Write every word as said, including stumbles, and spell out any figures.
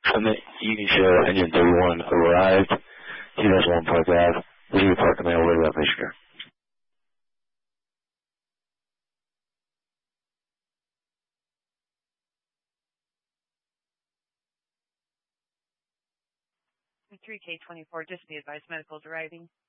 From the Union Show, Engine thirty-one arrived, two thousand one Park Ave, Liberty Park Command, where about Michigan. three K twenty-four, just be advised, medical's arriving.